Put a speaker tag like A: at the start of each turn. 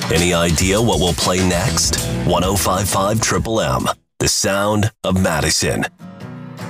A: Any idea what we'll play next? 105.5 Triple M, the sound of Madison.